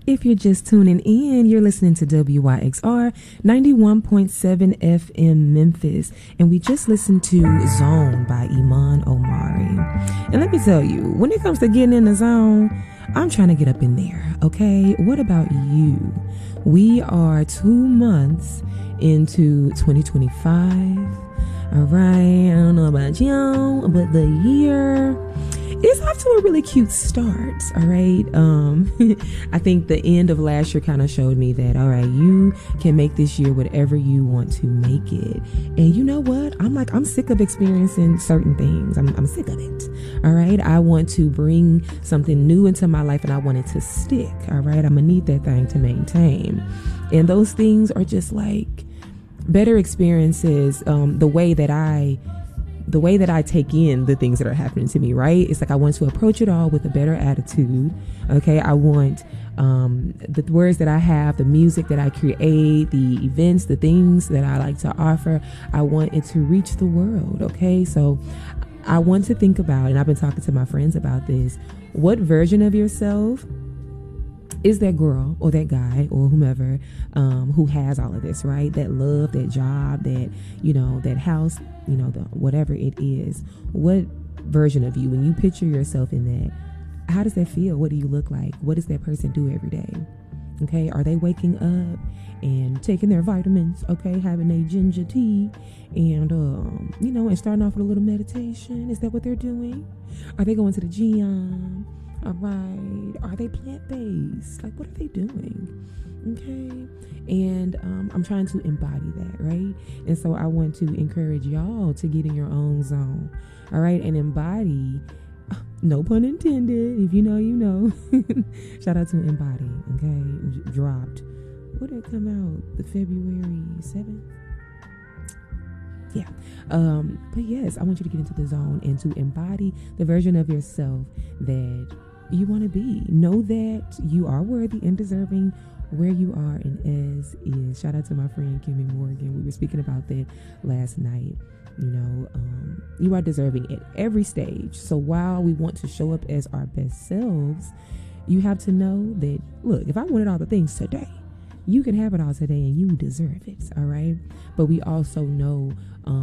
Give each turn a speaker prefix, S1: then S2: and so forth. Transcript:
S1: If you're just tuning in, you're listening to WYXR 91.7 FM Memphis, and we just listened to Zone by Iman Omari. And let me tell you, when it comes to getting in the zone, I'm trying to get up in there, okay? What about you? We are 2 months into 2025. All right, I don't know about you, but the year is off to a really cute start. All right. I think the end of last year kind of showed me that, all right, you can make this year whatever you want to make it. And you know what? I'm sick of experiencing certain things. I'm sick of it. All right. I want to bring something new into my life and I want it to stick. All right. I'm going to need that thing to maintain. And those things are just like better experiences. The way that I take in the things that are happening to me, right? It's like I want to approach it all with a better attitude. Okay. I want the words that I have, the music that I create, the events, the things that I like to offer. I want it to reach the world. Okay. So I want to think about, and I've been talking to my friends about this, what version of yourself is that girl or that guy or whomever who has all of this, right? That love, that job, that, that house, the whatever it is. What version of you, when you picture yourself in that, how does that feel? What do you look like? What does that person do every day? Okay, are they waking up and taking their vitamins? Okay, having a ginger tea and and starting off with a little meditation? Is that what they're doing? Are they going to the gym? All right. Are they plant-based? Like, what are they doing? Okay. And I'm trying to embody that, right? And so I want to encourage y'all to get in your own zone. All right. And embody, no pun intended. If you know, you know. Shout out to Embody. Okay. Dropped. What did it come out? The February 7th? Yeah. But yes, I want you to get into the zone and to embody the version of yourself that you want to be. Know that you are worthy and deserving where you are and as is. Shout out to my friend Kimmy Morgan. We were speaking about that last night. You are deserving at every stage. So while we want to show up as our best selves, you have to know that, look, if I wanted all the things today, you can have it all today and you deserve it. All right. But we also know